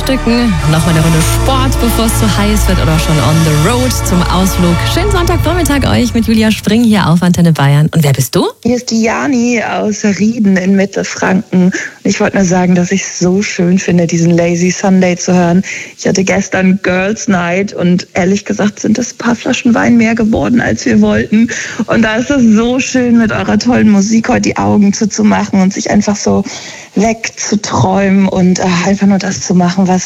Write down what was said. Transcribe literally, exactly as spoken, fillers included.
frühstücken, nochmal eine Runde Sport, bevor es zu heiß wird oder schon on the road zum Ausflug. Schönen Sonntagvormittag euch mit Julia Spring hier auf Antenne Bayern. Und wer bist du? Hier ist die Jani aus Rieden in Mittelfranken. Und ich wollte nur sagen, dass ich es so schön finde, diesen Lazy Sunday zu hören. Ich hatte gestern Girls Night und ehrlich gesagt sind es ein paar Flaschen Wein mehr geworden, als wir wollten. Und da ist es so schön, mit eurer tollen Musik heute die Augen zuzumachen und sich einfach so wegzuträumen und äh, einfach nur das zu machen, was